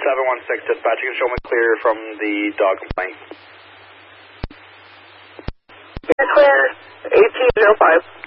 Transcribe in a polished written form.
716 dispatch. You can show me clear from the dog complaint. Yeah, clear. 1805.